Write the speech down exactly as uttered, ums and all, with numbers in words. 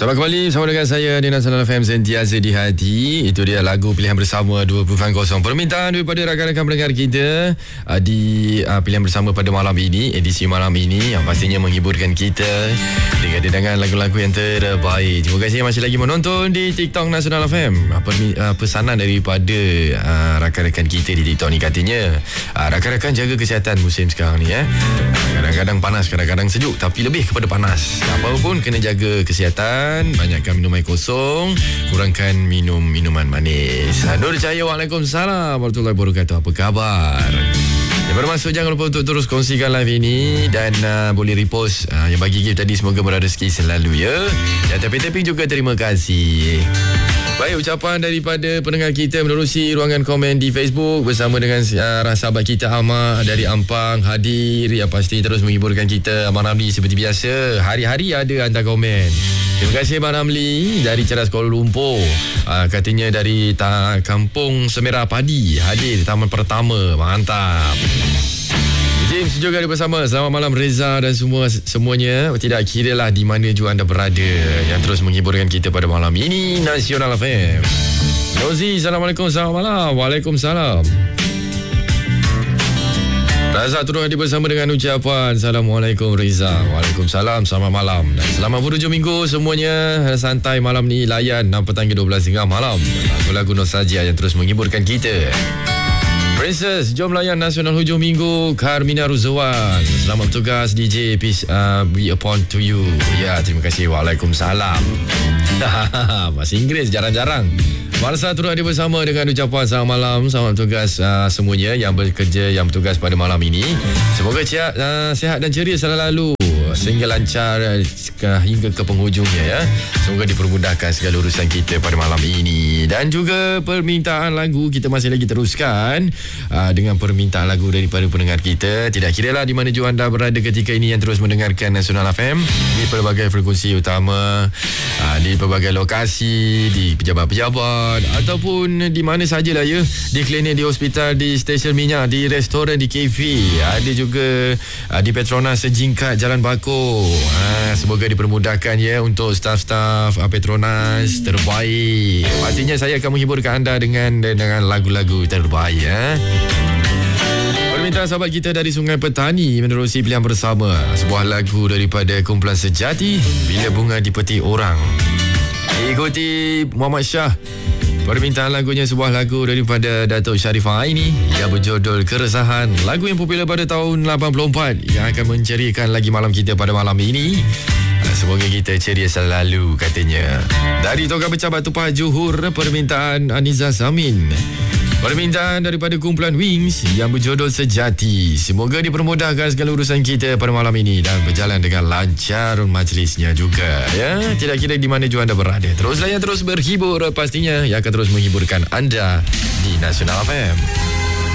Selamat kembali bersama dengan saya di Nasional F M Sentiasa di Hati. Itu dia lagu pilihan bersama dua puluh kosong. Permintaan daripada rakan-rakan pendengar kita uh, di uh, pilihan bersama pada malam ini, edisi malam ini yang pastinya menghiburkan kita dengan lagu-lagu yang terbaik. Terima kasih yang masih lagi menonton di TikTok Nasional F M. Uh, uh, pesanan daripada uh, rakan-rakan kita di TikTok ni katanya, uh, rakan-rakan jaga kesihatan musim sekarang ni eh. Kadang-kadang panas, kadang-kadang sejuk, tapi lebih kepada panas. Apa pun kena jaga kesihatan. Banyakkan minum air kosong, kurangkan minum minuman manis. Nur Cahaya, Waalaikumsalam warahmatullahi wabarakatuh. Apa khabar? Yang bermaksud jangan lupa untuk terus kongsikan live ini dan uh, boleh repost uh, yang bagi gift tadi. Semoga berrezeki selalu ya. Dan tapping-tapping juga terima kasih. Baik, ucapan daripada pendengar kita menerusi ruangan komen di Facebook bersama dengan uh, sahabat kita Ahmad dari Ampang hadir yang pasti terus menghiburkan kita. Abang Ramli seperti biasa hari-hari ada hantar komen. Terima kasih Abang Ramli dari Ceras Kuala Lumpur. Uh, katanya dari ta- Kampung Semerah Padi hadir taman pertama. Mantap. James juga ada bersama. Selamat malam Reza dan semua semuanya. Tidak kira lah di mana juga anda berada yang terus menghiburkan kita pada malam ini. Nasional F M. Rozi, Assalamualaikum. Selamat malam. Waalaikumsalam. Razak turun hadir bersama dengan ucapan Assalamualaikum Reza. Waalaikumsalam. Selamat malam dan selamat berhujung minggu semuanya. Santai malam ni layan enam petang ke dua belas tengah malam. Lagu-lagu nostalgia yang terus menghiburkan kita. Princess, jom layan Nasional hujung minggu. Carmina Ruzawan, selamat bertugas D J. Peace uh, be upon to you. Ya, terima kasih. Waalaikumsalam. Bahasa Inggeris jarang-jarang. Marsa turut hadir bersama dengan ucapan selamat malam. Selamat bertugas uh, semuanya yang bekerja, yang bertugas pada malam ini. Semoga sihat, uh, sihat dan ceria selalu sehingga lancar uh, hingga ke penghujungnya ya. Semoga dipermudahkan segala urusan kita pada malam ini. Dan juga permintaan lagu kita masih lagi teruskan uh, dengan permintaan lagu daripada pendengar kita. Tidak kira lah di mana juga anda berada ketika ini yang terus mendengarkan Nasional F M di pelbagai frekuensi utama, uh, di pelbagai lokasi, di pejabat-pejabat ataupun di mana sajalah ya, di klinik, di hospital, di stesen minyak, di restoran, di kafe, ada juga uh, di Petronas Sejingkat Jalan Bakor. Ha, semoga dipermudahkan ya untuk staf-staf uh, Petronas terbaik. Pastinya saya akan menghiburkan anda dengan dengan lagu-lagu terbaik ya. Permintaan sahabat kita dari Sungai Petani menerusi pilihan bersama sebuah lagu daripada kumpulan Sejati, Bila Bunga Dipetik Orang. Ikuti Muhammad Shah. Permintaan lagunya sebuah lagu daripada Datuk Sharifah Aini yang berjudul Keresahan. Lagu yang popular pada tahun lapan puluh empat yang akan menceriakan lagi malam kita pada malam ini. Semoga kita ceria selalu katanya. Dari Toga Pecah Batu Pahat Johor, permintaan Aniza Samin. Permintaan daripada kumpulan Wings yang berjudul Sejati. Semoga dipermudahkan segala urusan kita pada malam ini dan berjalan dengan lancar majlisnya juga ya. Tidak kira di mana juga anda berada, terus layan, terus berhibur pastinya yang akan terus menghiburkan anda di Nasional F M.